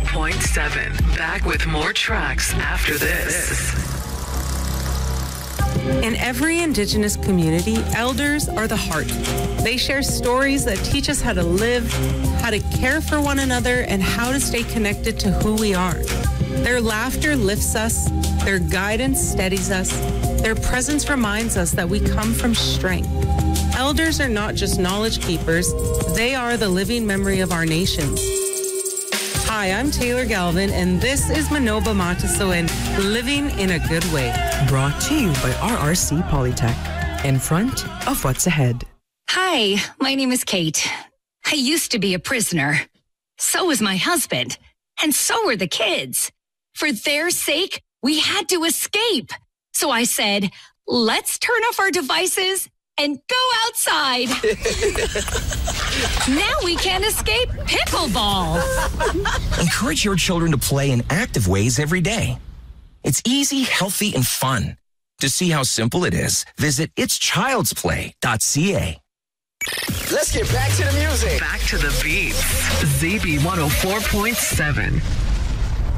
104.7. Back with more tracks after this. In every Indigenous community, elders are the heart. They share stories that teach us how to live, how to care for one another, and how to stay connected to who we are. Their laughter lifts us, their guidance steadies us, their presence reminds us that we come from strength. Elders are not just knowledge keepers, they are the living memory of our nations. Hi, I'm Taylor Galvin, and this is Manoba Matasoen, Living in a Good Way. Brought to you by RRC Polytech, in front of what's ahead. Hi, my name is Kate. I used to be a prisoner. So was my husband, and so were the kids. For their sake, we had to escape. So I said, let's turn off our devices and go outside. Now we can escape pickleball. Encourage your children to play in active ways every day. It's easy, healthy, and fun. To see how simple it is, visit itschildsplay.ca. Let's get back to the music. Back to the beats. ZB 104.7.